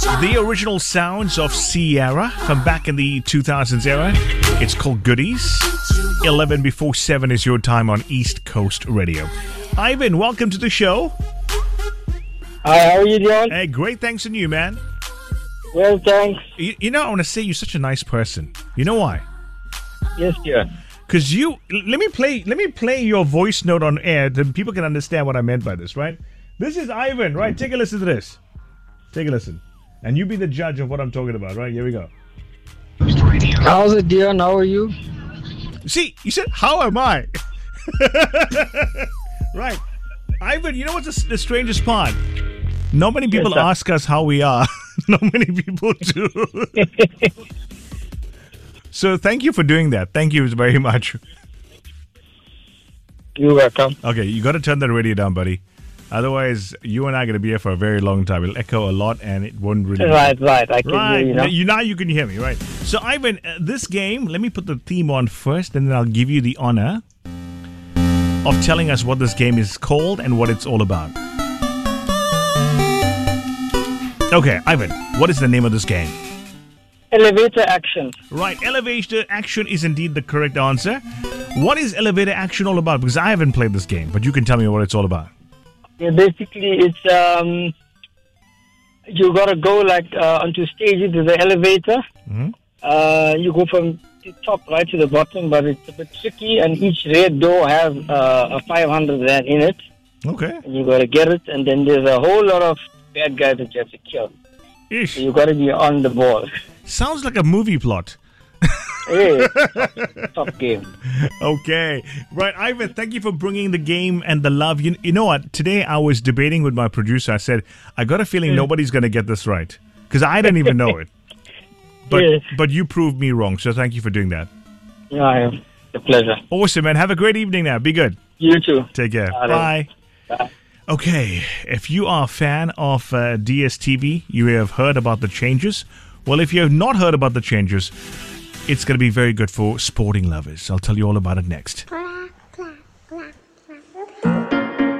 The original sounds of Sierra from back in the 2000s era. It's called Goodies. 11 before 7 is your time on East Coast Radio. Ivan, welcome to the show. Hi, how are you doing? Hey, great, thanks to you, man. Well, thanks. You know, I want to say you're such a nice person. You know why? Yes, dear. Because let me play your voice note on air then people can understand what I meant by this, right? This is Ivan, right? Take a listen to this. Take a listen. And you be the judge of what I'm talking about, right? Here we go. How's it, dear? How are you? See, you said, how am I? Right. Ivan, you know what's the strangest part? Not many people ask us how we are. Not many people do. So thank you for doing that. Thank you very much. You're welcome. Okay, you got to turn that radio down, buddy. Otherwise, you and I are going to be here for a very long time. It'll echo a lot and it won't really... Right. I can hear you now. Now you can hear me, right? So, Ivan, this game, let me put the theme on first, and then I'll give you the honor of telling us what this game is called and what it's all about. Okay, Ivan, what is the name of this game? Elevator action. Right, elevator action is indeed the correct answer. What is elevator action all about? Because I haven't played this game, but you can tell me what it's all about. Yeah, basically, it's you gotta go onto stages of the elevator. Mm-hmm. You go from the top right to the bottom, but it's a bit tricky. And each red door has a 500 rand in it. Okay. And you gotta get it, and then there's a whole lot of bad guys that you have to kill. Ish. So you gotta be on the ball. Sounds like a movie plot. Hey, tough game. Okay. Right, Ivan, thank you for bringing the game and the love. You know what? Today I was debating with my producer. I said, I got a feeling nobody's going to get this right. Because I didn't even know it. But you proved me wrong. So thank you for doing that. Yeah, it's a pleasure. Awesome, man. Have a great evening now. Be good. You too. Take care. Bye. Bye. Okay. If you are a fan of DSTV, you have heard about the changes. Well, if you have not heard about the changes, it's going to be very good for sporting lovers. I'll tell you all about it next.